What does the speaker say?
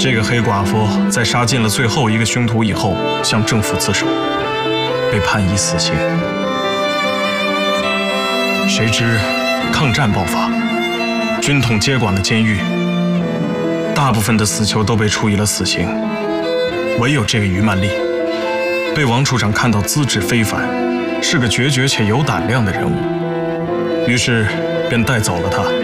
这个黑寡妇在杀尽了最后一个凶徒以后，向政府自首，被判以死刑。谁知抗战爆发，军统接管了监狱，大部分的死囚都被处以了死刑，唯有这个于曼丽，被王处长看到资质非凡，是个决绝且有胆量的人物，于是便带走了他。